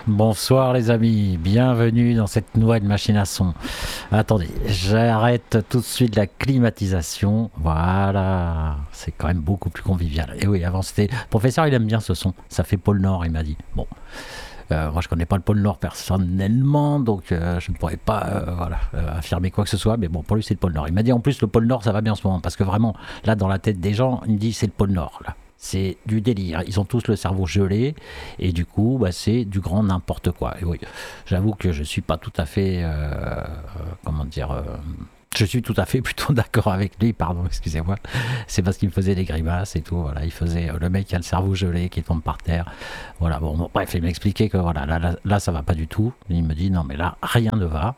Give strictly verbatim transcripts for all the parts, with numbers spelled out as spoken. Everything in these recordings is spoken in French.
Bonsoir les amis, bienvenue dans cette nouvelle machine à son. Attendez, j'arrête tout de suite la climatisation. Voilà, c'est quand même beaucoup plus convivial. Et oui, avant c'était... Le professeur, il aime bien ce son, ça fait pôle Nord, il m'a dit. Bon, euh, moi je connais pas le pôle Nord personnellement, donc euh, je ne pourrais pas euh, voilà, euh, affirmer quoi que ce soit, mais bon, pour lui c'est le pôle Nord. Il m'a dit en plus le pôle Nord ça va bien en ce moment, parce que vraiment, là dans la tête des gens, il me dit c'est le pôle Nord, là. C'est du délire. Ils ont tous le cerveau gelé et du coup, bah, c'est du grand n'importe quoi. Et oui, j'avoue que je suis pas tout à fait, euh, euh, comment dire, euh, je suis tout à fait plutôt d'accord avec lui. Pardon, excusez-moi. C'est parce qu'il me faisait des grimaces et tout. Voilà, il faisait euh, le mec qui a le cerveau gelé, qui tombe par terre. Voilà. Bon, bon bref, il m'expliquait que voilà, là, là, là, ça va pas du tout. Il me dit non, mais là, rien ne va.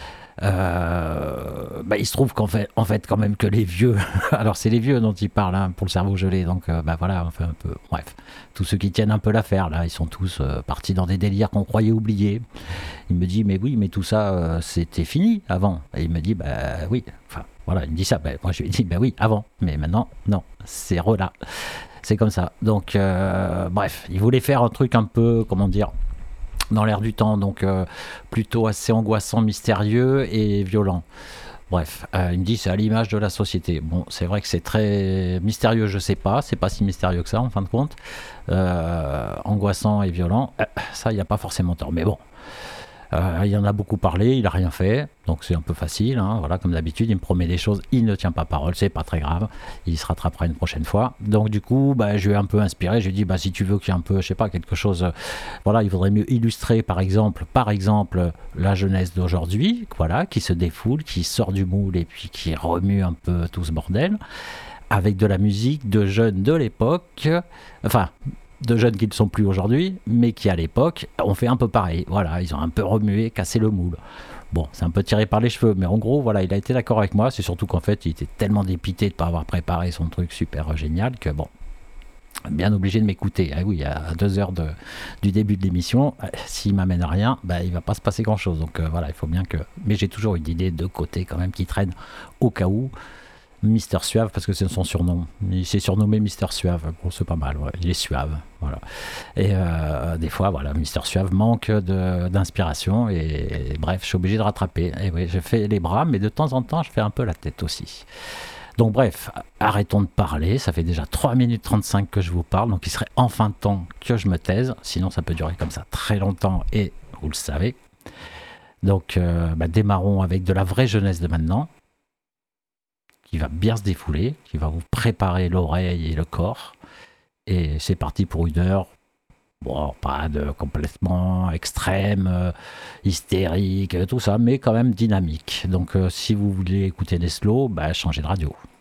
Euh, bah, il se trouve qu'en fait, en fait, quand même que les vieux, alors c'est les vieux dont il parle hein, pour le cerveau gelé, donc euh, bah voilà, on fait un peu, bref, tous ceux qui tiennent un peu l'affaire là, ils sont tous euh, partis dans des délires qu'on croyait oubliés. Il me dit mais oui, mais tout ça euh, c'était fini avant. Et il me dit bah oui, enfin voilà, il me dit ça. Bah, moi je lui ai dit bah oui avant, mais maintenant non, c'est re là, c'est comme ça. Donc euh, bref, il voulait faire un truc un peu, comment dire, dans l'air du temps, donc euh, plutôt assez angoissant, mystérieux et violent. Bref, euh, il me dit c'est à l'image de la société. Bon, c'est vrai que c'est très mystérieux, je sais pas, c'est pas si mystérieux que ça en fin de compte. Euh, angoissant et violent, euh, ça il n'y a pas forcément tort. Mais bon, euh, il en a beaucoup parlé, il a rien fait, donc c'est un peu facile. Hein, voilà, comme d'habitude, il me promet des choses, il ne tient pas parole, c'est pas très grave. Il se rattrapera une prochaine fois. Donc du coup, bah, je lui ai un peu inspiré. Je lui ai dit, bah, si tu veux qu'il y ait un peu, je sais pas, quelque chose, euh, voilà, il faudrait mieux illustrer, par exemple, par exemple, la jeunesse d'aujourd'hui, voilà, qui se défoule, qui sort du moule et puis qui remue un peu tout ce bordel, avec de la musique de jeunes de l'époque, enfin de jeunes qui ne sont plus aujourd'hui, mais qui à l'époque ont fait un peu pareil. Voilà, ils ont un peu remué, cassé le moule. Bon, c'est un peu tiré par les cheveux, mais en gros, voilà, il a été d'accord avec moi. C'est surtout qu'en fait, il était tellement dépité de ne pas avoir préparé son truc super génial que bon, bien obligé de m'écouter. Ah oui, à deux heures de, du début de l'émission, s'il m'amène à rien, bah, il va pas se passer grand-chose. Donc euh, voilà, il faut bien que... Mais j'ai toujours une idée de côté quand même qui traîne au cas où. Mister Suave, parce que c'est son surnom. Il s'est surnommé Mister Suave. Bon, c'est pas mal, ouais. Il est suave. Voilà. Et euh, des fois, voilà, Mister Suave manque de, d'inspiration. Et, et bref, je suis obligé de rattraper. Et oui, je fais les bras, mais de temps en temps, je fais un peu la tête aussi. Donc bref, arrêtons de parler. Ça fait déjà trois minutes trente-cinq que je vous parle. Donc il serait enfin temps que je me taise. Sinon, ça peut durer comme ça très longtemps. Et vous le savez. Donc, euh, bah, démarrons avec de la vraie jeunesse de maintenant, qui va bien se défouler, qui va vous préparer l'oreille et le corps. Et c'est parti pour une heure. Bon, pas de complètement extrême, euh, hystérique, tout ça, mais quand même dynamique. Donc, euh, si vous voulez écouter des slows, bah, changez de radio.